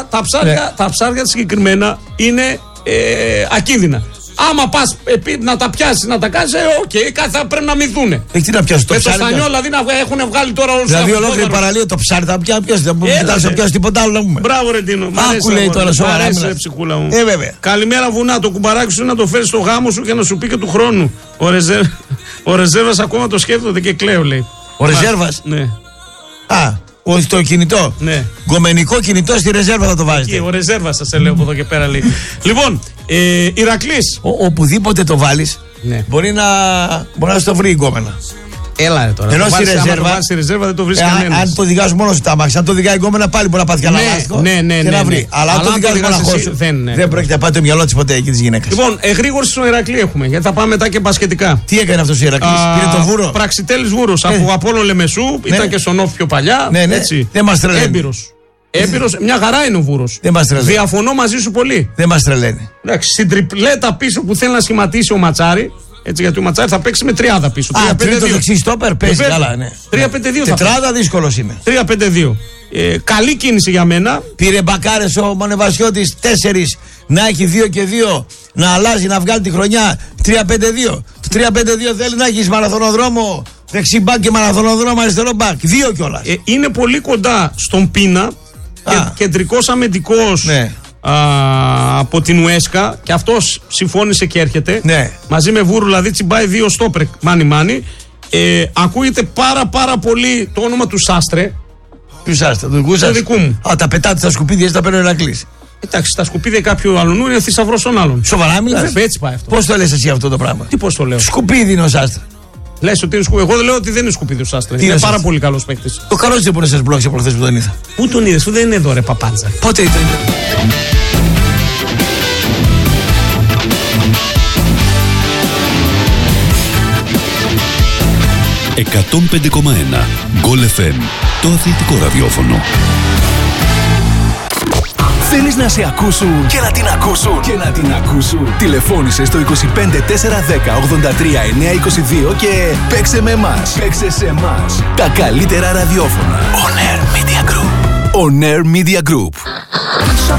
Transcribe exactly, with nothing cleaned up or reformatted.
τα ψάρια, ναι. τα ψάρια συγκεκριμένα είναι ε, ακίνδυνα. Άμα πας να τα πιάσεις, να τα κάνεις, οκ, okay, κάτι θα πρέπει να μυθούνε. Έχει τι να πιάσει το ψάρι. Με το στανιό, δηλαδή να έχουν βγάλει τώρα όλους τους. Δηλαδή, ολόκληρη παραλία το ψάρι θα πιάσει. Δεν μπορεί να πιάσει τίποτα άλλο να πούμε. Μπράβο, ρε Τίνο. Άκου λέει τώρα σοβαρά. Αρέσει, ψυχούλα μου. Ε, βέβαια. Καλημέρα, βουνά. Το κουμπαράκι σου να το φέρει στο γάμο σου και να σου πει και του χρόνου. Ο, ρεζέρ... ο Ρεζέρβας ακόμα το σκέφτονται και κλαίω, λέει. Ο Ρεζέρβας. Ναι. Α. Όχι το κινητό. Ναι. Γκομενικό κινητό στη ρεζέρβα θα το βάζετε. Και ο Ρεζέρβας σας λέω από εδώ και πέρα λέει. Λοιπόν, ε, Ηρακλής. Ο, οπουδήποτε το βάλεις, ναι. μπορεί να, μπορεί να στο βρει η γκόμενα. Έλα ρε τώρα. Ενώ στη ρεζέρβα, ρεζέρβα δεν το βρει ε, κανένας. Αν το οδηγάς μόνο σου τα αμάξι, αν το οδηγάει η γκόμενα πάλι μπορεί να πάθει κανένα λάστιχο. Ναι, ναι, ναι. Και να βρει. Ναι. Αλλά αν το οδηγάς μοναχό σου, δεν, ναι. δεν πρόκειται να πάει το μυαλό της ποτέ εκεί της γυναίκας. Λοιπόν, εγρήγορση στον Ηρακλή έχουμε, γιατί θα πάμε μετά και μπασκετικά. Τι έκανε αυτός ο Ηρακλής, πήρε το βούρο. Πραξιτέλης Βούρος, από Απόλλων Λεμεσού, ήταν και στον Όφη πιο παλιά. Ναι, ναι. Δεν μας τρελαίνει. Έμπειρος. Έμπειρος, μια χαρά είναι ο Βούρος. Δεν μας τρελαίνει. Διαφωνώ μαζί σου πολύ. Δεν μας τρελαίνει. Εντάξει, στην τριπλέτα πίσω που θέλει να σχηματίσει ο Ματσάρη. Έτσι, γιατί ο Ματσάρη θα παίξει με τριάδα πίσω. Α, τρίτο δεξί στόπερ, παίζει καλά, ναι. τρία πέντε δύο Τετράδα δύσκολος είναι. τρία πέντε δύο Ε, καλή κίνηση για μένα. Πήρε μπακάρες ο Μονεβασιώτης τέσσερις να έχει δύο και δύο, να αλλάζει, να βγάλει τη χρονιά τρία πέντε δύο Το τρία πέντε δύο θέλει να έχει μαραθωνοδρόμο δεξί μπακ και μαραθωνοδρόμο αριστερό μπακ. Δύο κιόλας. Ε, είναι πολύ κοντά στον Πίνα, και, κεντρικός αμυντικός. Ναι. Α, από την Ουέσκα και αυτός συμφώνησε και έρχεται. Ναι. Μαζί με Βούρου, δηλαδή τσιμπάει δύο στόπερ μάνι μάνι. Ε, ακούγεται πάρα πάρα πολύ το όνομα του Σάστρε. Του Σάστρε, του δικού σας. δικού μου. Α, τα πετάτε στα σκουπίδια, έτσι τα παίρνει ο Ηρακλής. Εντάξει, στα σκουπίδια κάποιου άλλου είναι θησαυρός των άλλων. Σοβαρά μιλάς. Έτσι πάει αυτό. Πώς το λες εσύ αυτό το πράγμα? Τι πώς το λέω? Σκουπίδι είναι ο Σάστρε. Λες ότι είναι σκουπίδι. Εγώ δεν λέω ότι δεν είναι σκουπίδι ο Σάστρε. Είναι, είναι πάρα πολύ καλός παίκτης. Το καλό δεν μπορεί να σας μπλόξει προχθές που τον είδα. Πού τον είδες, που δεν είναι εδώ ρε παπάντζα. Πότε ήταν? εκατόν πέντε κόμμα ένα Γκολ εφ εμ, το αθλητικό ραδιόφωνο. Θέλεις να σε ακούσουν και να την ακούσουν και να την ακούσουν. Τηλεφώνησε στο είκοσι πέντε τέσσερα δέκα ογδόντα τρία εννιακόσια είκοσι δύο και παίξε με εμάς. Παίξε σε εμάς. Τα καλύτερα ραδιόφωνα. On Air Media Group. On Air Media Group.